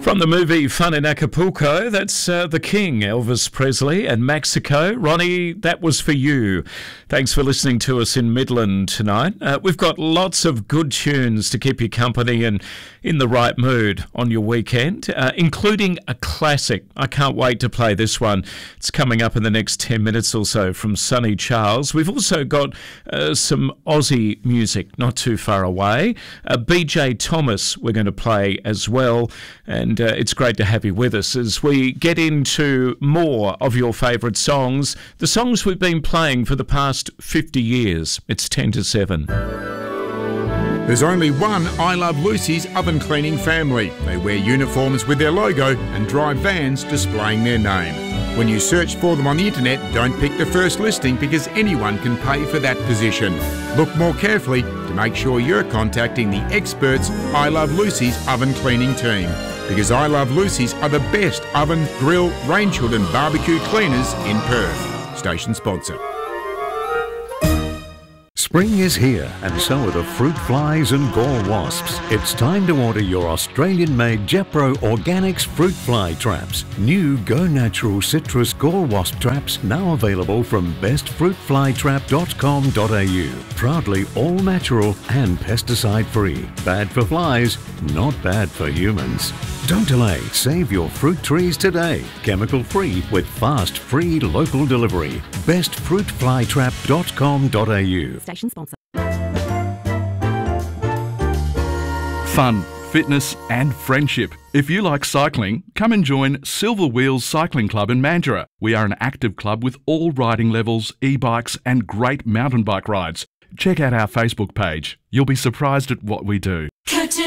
From the movie Fun in Acapulco, that's The King, Elvis Presley, and Mexico. Ronnie, that was for you. Thanks for listening to us in Midland tonight. We've got lots of good tunes to keep you company and in the right mood on your weekend, including a classic. I can't wait to play this one. It's coming up in the next 10 minutes or so from Sonny Charles. We've also got some Aussie music not too far away. BJ Thomas we're going to play as well. And it's great to have you with us as we get into more of your favourite songs, the songs we've been playing for the past 50 years. It's 10 to 7. There's only one I Love Lucy's oven cleaning family. They wear uniforms with their logo and drive vans displaying their name. When you search for them on the internet, don't pick the first listing because anyone can pay for that position. Look more carefully to make sure you're contacting the experts I Love Lucy's oven cleaning team, because I Love Lucy's are the best oven, grill, range hood and barbecue cleaners in Perth. Station sponsor. Spring is here, and so are the fruit flies and gall wasps. It's time to order your Australian-made Jepro Organics fruit fly traps. New Go Natural Citrus Gall Wasp traps now available from bestfruitflytrap.com.au. Proudly all natural and pesticide-free. Bad for flies, not bad for humans. Don't delay. Save your fruit trees today. Chemical-free with fast, free local delivery. bestfruitflytrap.com.au. Station sponsor. Fun, fitness and friendship. If you like cycling, come and join Silver Wheels Cycling Club in Mandurah. We are an active club with all riding levels, e-bikes and great mountain bike rides. Check out our Facebook page. You'll be surprised at what we do.